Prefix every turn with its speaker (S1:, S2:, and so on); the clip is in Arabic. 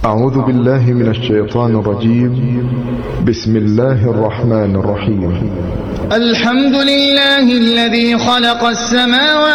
S1: أعوذ بالله من الشيطان الرجيم. بسم الله الرحمن الرحيم.
S2: الحمد لله الذي خلق السماوات